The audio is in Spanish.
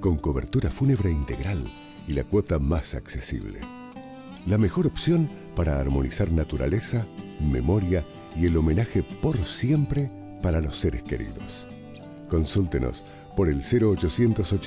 con cobertura fúnebre integral y la cuota más accesible. La mejor opción para armonizar naturaleza, memoria y el homenaje por siempre para los seres queridos. Consúltenos por el 0800